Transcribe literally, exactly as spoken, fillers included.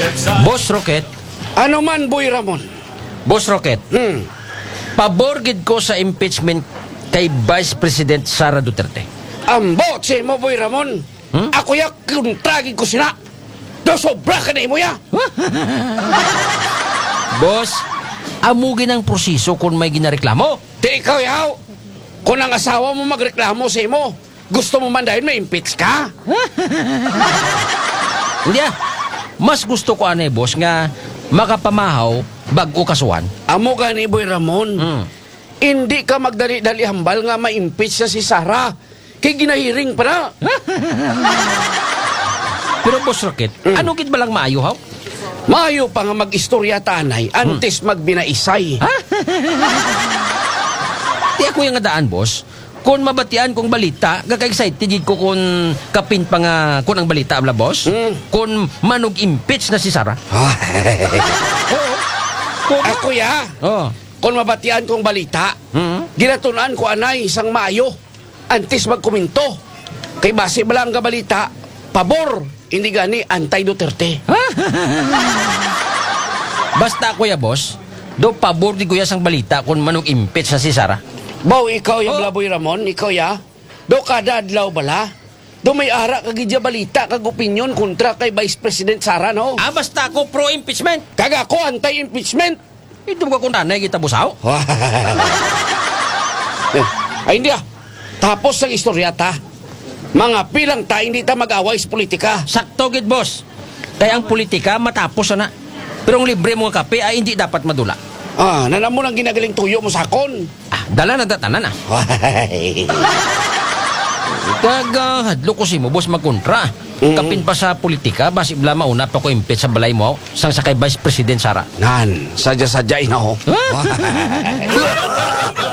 Boss Rocket, Ano man, Boy Ramon? Boss Rocket, Hmm. pabor gid ko sa impeachment kay Vice President Sara Duterte. Ambot si mo, Boy Ramon. Hmm? Ako ya kuntragin ko sina. Do sobra ka na imo ya. Boss, amugin ang proseso kung may ginareklamo. Di ikaw yaw. Kung ang asawa mo magreklamo sa imo, gusto mo man dahil ma-impeach ka? Hindi ah. Mas gusto ko ane, boss, nga makapamahaw bago kasuhan. Amo gani, Boy Ramon. Hmm. Hindi ka magdali-dali hambal nga ma-impeach na si Sara. Kay ginahiring pa na. Pero boss Rocket, ano gid ba lang maayo haw? Mayo pa nga mag-istorya tanay antes magbinaisay. Di ako yung daan, boss. Kung mabatian kong balita, gaka-excited gid ko kung kapin pa nga kung ang balita abla, boss. Hmm. Kung manog impeach na si Sara. Oo. Ako ya. Oh. Kung mabatian kong balita, Hmm. ginatunan ko anay isang maayo antes magkomento. Kay base ba lang ka balita, pabor, hindi gani anti-Duterte. Basta ako ya, boss. Do pabor di ko ya sang balita kung manog impeach na si Sara. Baw, ikaw yung Oh. Laboy Ramon, ikaw ya. Do kada adlaw bala. Do may ara kagidya balita kag opinyon kontra kay Vice President Sara, no? Ah, basta ako pro-impeachment. Kaga ako anti-impeachment. Ito ba kung nanay kita, boss, haw? Ay, hindi ah. Tapos ang istoryata. Mga pilang ta, hindi ta mag-away sa politika. Sakto gid, boss. Kaya ang politika matapos na. Pero ang libre mo nga kape ay hindi dapat madula. Ah, nanam mo lang ginagaling tuyo mo sakon. Ah, dala na datanan na. Kaga, hadlo ko si mo, boss, magkontra. Mm. Kapin pa sa politika, basi bla mauna pa ko impeach sa balay mo, sang sa kay Vice President Sara. Nan, sadya-sadya ina ho. Ha?